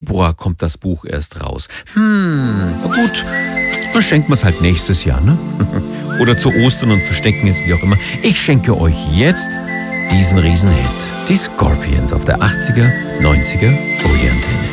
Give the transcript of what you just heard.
Februar kommt das Buch erst raus. Na gut, dann schenken wir es halt nächstes Jahr, ne? Oder zu Ostern und verstecken es, wie auch immer. Ich schenke euch jetzt diesen Riesenhit. Die Scorpions auf der 80er, 90er Uli-Antenne.